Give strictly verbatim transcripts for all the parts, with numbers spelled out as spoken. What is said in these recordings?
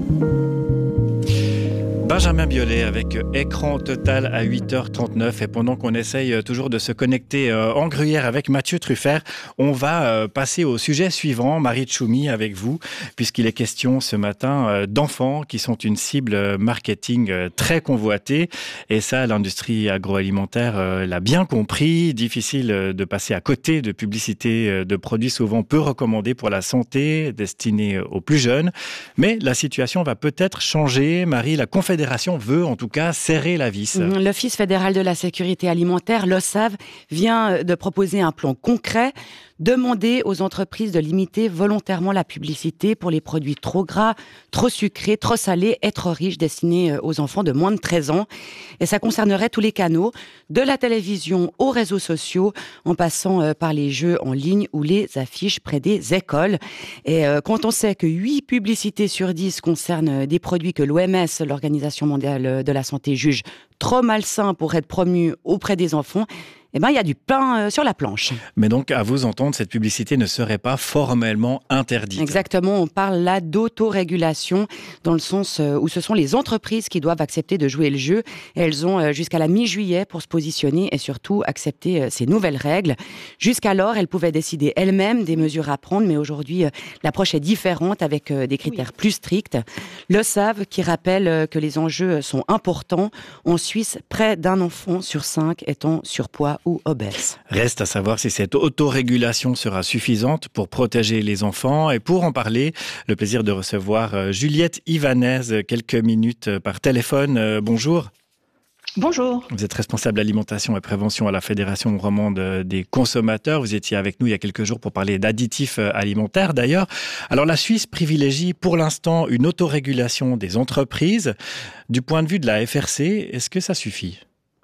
Benjamin Biolay avec Écran Total à huit heures trente-neuf, et pendant qu'on essaye toujours de se connecter en Gruyère avec Mathieu Truffert, on va passer au sujet suivant, Marie Tchoumi, avec vous, puisqu'il est question ce matin d'enfants qui sont une cible marketing très convoitée, et ça l'industrie agroalimentaire l'a bien compris. Difficile de passer à côté de publicités de produits souvent peu recommandés pour la santé, destinés aux plus jeunes, mais la situation va peut-être changer. Marie, la Confédération La Fédération veut en tout cas serrer la vis. L'Office fédéral de la sécurité alimentaire, l'OSAV, vient de proposer un plan concret, demander aux entreprises de limiter volontairement la publicité pour les produits trop gras, trop sucrés, trop salés et trop riches destinés aux enfants de moins de treize ans. Et ça concernerait tous les canaux, de la télévision aux réseaux sociaux, en passant par les jeux en ligne ou les affiches près des écoles. Et quand on sait que huit publicités sur dix concernent des produits que l'O M S, l'Organisation mondiale de la santé, juge trop malsains pour être promus auprès des enfants, eh ben, il y a du pain sur la planche. Mais donc, à vous entendre, cette publicité ne serait pas formellement interdite. Exactement, on parle là d'autorégulation, dans le sens où ce sont les entreprises qui doivent accepter de jouer le jeu. Elles ont jusqu'à la mi-juillet pour se positionner et surtout accepter ces nouvelles règles. Jusqu'alors, elles pouvaient décider elles-mêmes des mesures à prendre, mais aujourd'hui, l'approche est différente avec des critères oui. plus stricts. Le savent qui rappelle que les enjeux sont importants. En Suisse, près d'un enfant sur cinq étant surpoids ou obèse. Reste à savoir si cette autorégulation sera suffisante pour protéger les enfants. Et pour en parler, le plaisir de recevoir Juliette Ivanez, quelques minutes par téléphone. Bonjour. Bonjour. Vous êtes responsable alimentation et prévention à la Fédération romande des consommateurs. Vous étiez avec nous il y a quelques jours pour parler d'additifs alimentaires d'ailleurs. Alors la Suisse privilégie pour l'instant une autorégulation des entreprises. Du point de vue de la F R C, est-ce que ça suffit ?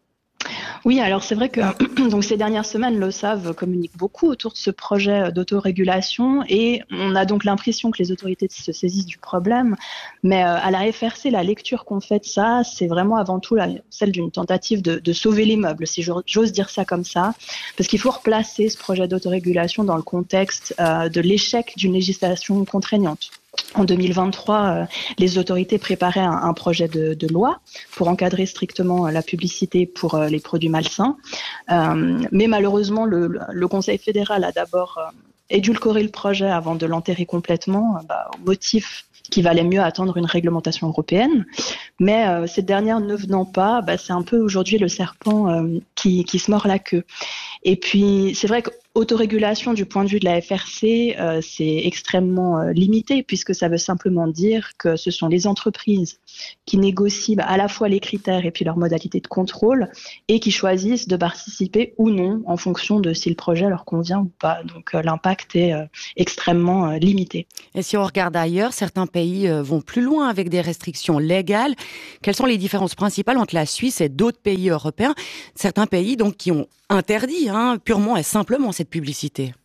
Oui, alors c'est vrai que donc ces dernières semaines, l'OSAV communique beaucoup autour de ce projet d'autorégulation et on a donc l'impression que les autorités se saisissent du problème. Mais à la F R C, la lecture qu'on fait de ça, c'est vraiment avant tout la, celle d'une tentative de, de sauver les meubles, si j'ose dire ça comme ça, parce qu'il faut replacer ce projet d'autorégulation dans le contexte euh, de l'échec d'une législation contraignante. En deux mille vingt-trois, euh, les autorités préparaient un, un projet de, de loi pour encadrer strictement euh, la publicité pour euh, les produits malsains. Euh, mais malheureusement, le, le Conseil fédéral a d'abord euh, édulcoré le projet avant de l'enterrer complètement, euh, bah, au motif qu'il valait mieux attendre une réglementation européenne. Mais euh, cette dernière ne venant pas, bah, c'est un peu aujourd'hui le serpent euh, qui, qui se mord la queue. Et puis, c'est vrai qu'autorégulation du point de vue de la F R C, euh, c'est extrêmement euh, limité puisque ça veut simplement dire que ce sont les entreprises qui négocient bah, à la fois les critères et puis leurs modalités de contrôle et qui choisissent de participer ou non en fonction de si le projet leur convient ou pas. Donc, euh, l'impact est euh, extrêmement euh, limité. Et si on regarde ailleurs, certains pays euh, vont plus loin avec des restrictions légales. Quelles sont les différences principales entre la Suisse et d'autres pays européens ? Certains pays donc qui ont interdit hein, purement et simplement cette publicité.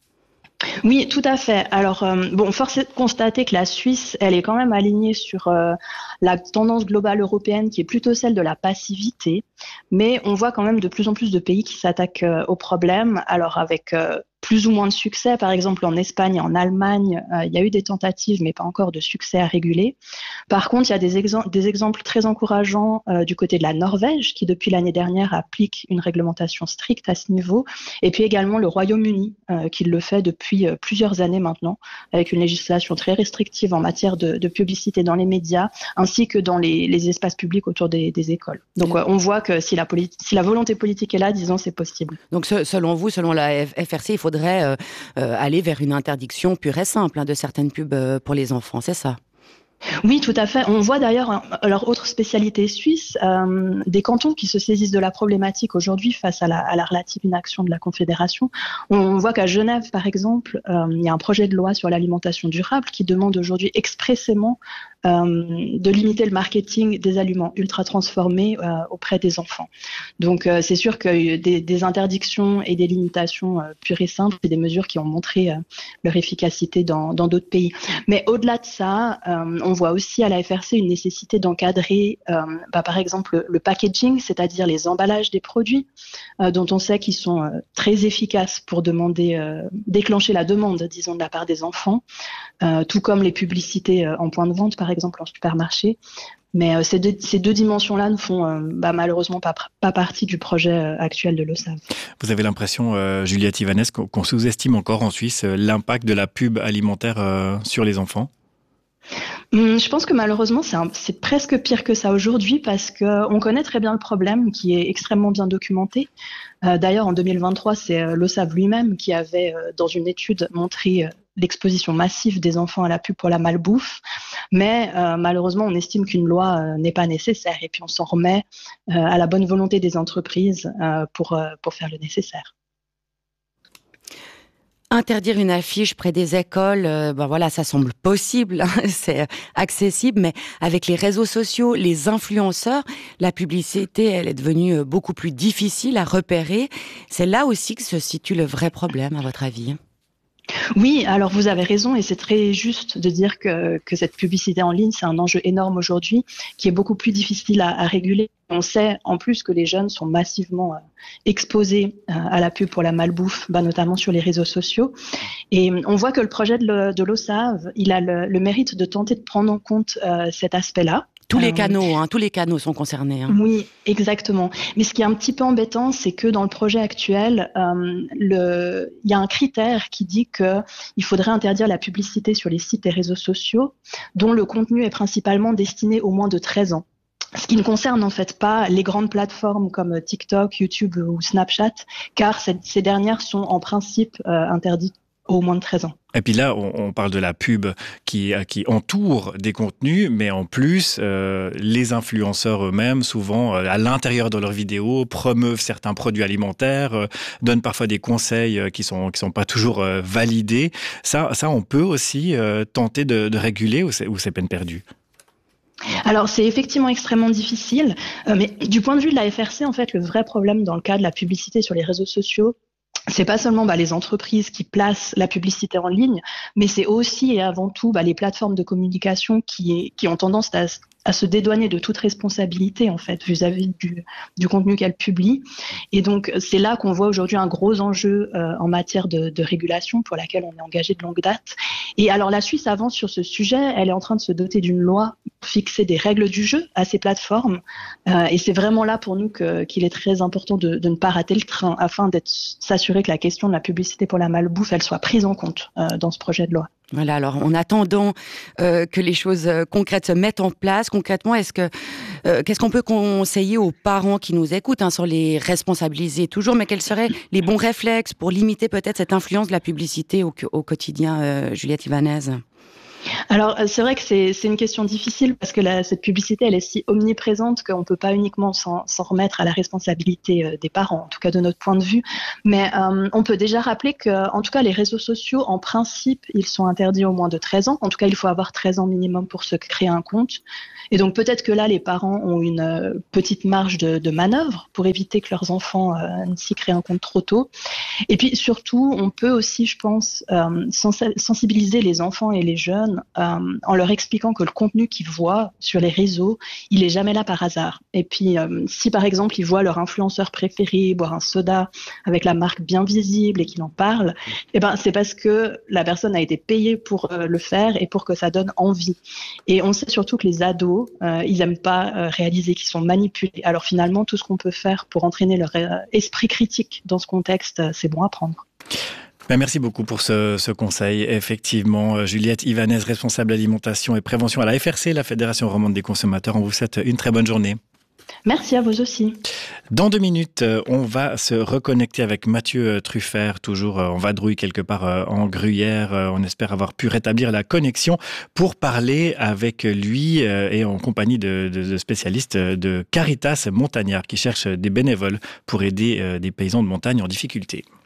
Oui, tout à fait. Alors, euh, bon, force est de constater que la Suisse, elle est quand même alignée sur euh, la tendance globale européenne qui est plutôt celle de la passivité, mais on voit quand même de plus en plus de pays qui s'attaquent euh, au problème, alors avec euh, plus ou moins de succès. Par exemple, en Espagne et en Allemagne, euh, il y a eu des tentatives, mais pas encore de succès à réguler. Par contre, il y a des, exem- des exemples très encourageants euh, du côté de la Norvège, qui depuis l'année dernière applique une réglementation stricte à ce niveau, et puis également le Royaume-Uni, euh, qui le fait depuis euh, plusieurs années maintenant, avec une législation très restrictive en matière de, de publicité dans les médias, ainsi que dans les, les espaces publics autour des, des écoles. Donc, euh, on voit que si la, politi- si la volonté politique est là, disons, c'est possible. Donc, ce, selon vous, selon la F R C, il faut faudrait euh, euh, aller vers une interdiction pure et simple hein, de certaines pubs euh, pour les enfants, c'est ça ? Oui, tout à fait. On voit d'ailleurs, leur autre spécialité suisse, euh, des cantons qui se saisissent de la problématique aujourd'hui face à la, à la relative inaction de la Confédération. On voit qu'à Genève, par exemple, euh, il y a un projet de loi sur l'alimentation durable qui demande aujourd'hui expressément euh, de limiter le marketing des aliments ultra transformés euh, auprès des enfants. Donc, euh, c'est sûr que des, des interdictions et des limitations euh, pures et simples, c'est des mesures qui ont montré euh, leur efficacité dans, dans d'autres pays. Mais au-delà de ça, euh, on voit aussi à la F R C une nécessité d'encadrer, euh, bah, par exemple, le, le packaging, c'est-à-dire les emballages des produits, euh, dont on sait qu'ils sont euh, très efficaces pour demander, euh, déclencher la demande, disons, de la part des enfants, euh, tout comme les publicités euh, en point de vente, par par exemple, en supermarché. Mais euh, ces, deux, ces deux dimensions-là ne font euh, bah, malheureusement pas, pas partie du projet euh, actuel de l'OSAV. Vous avez l'impression, euh, Juliette Ivanez, qu'on, qu'on sous-estime encore en Suisse euh, l'impact de la pub alimentaire euh, sur les enfants ? Hum, je pense que malheureusement, c'est, un, c'est presque pire que ça aujourd'hui parce qu'on connaît très bien le problème qui est extrêmement bien documenté. Euh, d'ailleurs, en deux mille vingt-trois, c'est euh, l'OSAV lui-même qui avait, euh, dans une étude, montré euh, l'exposition massive des enfants à la pub pour la malbouffe. Mais euh, malheureusement, on estime qu'une loi euh, n'est pas nécessaire et puis on s'en remet euh, à la bonne volonté des entreprises euh, pour, euh, pour faire le nécessaire. Interdire une affiche près des écoles, euh, ben voilà, ça semble possible, hein, c'est accessible, mais avec les réseaux sociaux, les influenceurs, la publicité, elle est devenue beaucoup plus difficile à repérer. C'est là aussi que se situe le vrai problème, à votre avis ? Oui, alors vous avez raison et c'est très juste de dire que, que cette publicité en ligne, c'est un enjeu énorme aujourd'hui qui est beaucoup plus difficile à, à réguler. On sait en plus que les jeunes sont massivement euh, exposés euh, à la pub pour la malbouffe, bah, notamment sur les réseaux sociaux. Et on voit que le projet de, le, de l'OSAV, il a le, le mérite de tenter de prendre en compte euh, cet aspect-là. Tous les canaux, hein, tous les canaux sont concernés. Hein. Oui, exactement. Mais ce qui est un petit peu embêtant, c'est que dans le projet actuel, euh, le, il y a un critère qui dit que il faudrait interdire la publicité sur les sites et réseaux sociaux dont le contenu est principalement destiné aux moins de treize ans. Ce qui ne concerne en fait pas les grandes plateformes comme TikTok, YouTube ou Snapchat, car ces, ces dernières sont en principe euh, interdites aux moins de treize ans. Et puis là, on, on parle de la pub qui, qui entoure des contenus, mais en plus, euh, les influenceurs eux-mêmes, souvent, euh, à l'intérieur de leurs vidéos, promeuvent certains produits alimentaires, euh, donnent parfois des conseils euh, qui sont qui sont pas toujours euh, validés. Ça, ça, on peut aussi euh, tenter de, de réguler ou c'est, ou c'est peine perdue? Alors, c'est effectivement extrêmement difficile, euh, mais du point de vue de la F R C, en fait, le vrai problème dans le cas de la publicité sur les réseaux sociaux, c'est pas seulement bah, les entreprises qui placent la publicité en ligne, mais c'est aussi et avant tout bah, les plateformes de communication qui, qui ont tendance à, à se dédouaner de toute responsabilité en fait vis-à-vis du, du contenu qu'elles publient. Et donc c'est là qu'on voit aujourd'hui un gros enjeu euh, en matière de, de régulation pour laquelle on est engagé de longue date. Et alors la Suisse avance sur ce sujet, elle est en train de se doter d'une loi pour fixer des règles du jeu à ces plateformes. Euh, et c'est vraiment là pour nous que, qu'il est très important de, de ne pas rater le train afin d'être s'assurer que la question de la publicité pour la malbouffe, elle soit prise en compte euh, dans ce projet de loi. Voilà, alors en attendant euh, que les choses euh, concrètes se mettent en place, concrètement, est-ce que euh, qu'est-ce qu'on peut conseiller aux parents qui nous écoutent, hein, sans les responsabiliser toujours, mais quels seraient les bons réflexes pour limiter peut-être cette influence de la publicité au, au quotidien, euh, Juliette Ivanez ? Alors, c'est vrai que c'est, c'est une question difficile parce que la, cette publicité, elle est si omniprésente qu'on ne peut pas uniquement s'en, s'en remettre à la responsabilité euh, des parents, en tout cas de notre point de vue. Mais euh, on peut déjà rappeler que, en tout cas, les réseaux sociaux, en principe, ils sont interdits au moins de treize ans. En tout cas, il faut avoir treize ans minimum pour se créer un compte. Et donc, peut-être que là, les parents ont une euh, petite marge de, de manœuvre pour éviter que leurs enfants euh, ne s'y créent un compte trop tôt. Et puis, surtout, on peut aussi, je pense, euh, sens- sensibiliser les enfants et les jeunes Euh, en leur expliquant que le contenu qu'ils voient sur les réseaux, il est jamais là par hasard. Et puis, euh, si par exemple ils voient leur influenceur préféré boire un soda avec la marque bien visible et qu'il en parle, eh ben c'est parce que la personne a été payée pour euh, le faire et pour que ça donne envie. Et on sait surtout que les ados, euh, ils aiment pas euh, réaliser qu'ils sont manipulés. Alors finalement, tout ce qu'on peut faire pour entraîner leur euh, esprit critique dans ce contexte, euh, c'est bon à prendre. Merci beaucoup pour ce, ce conseil. Effectivement, Juliette Ivanez, responsable alimentation et prévention à la F R C, la Fédération romande des consommateurs. On vous souhaite une très bonne journée. Merci à vous aussi. Dans deux minutes, on va se reconnecter avec Mathieu Truffert, toujours en vadrouille quelque part en Gruyère. On espère avoir pu rétablir la connexion pour parler avec lui et en compagnie de, de, de spécialistes de Caritas Montagnard qui cherchent des bénévoles pour aider des paysans de montagne en difficulté.